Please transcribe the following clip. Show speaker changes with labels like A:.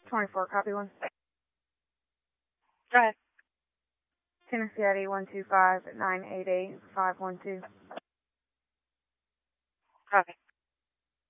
A: 24, copy one.
B: Go ahead.
A: Tennessee ID 125-988-512.
B: Copy.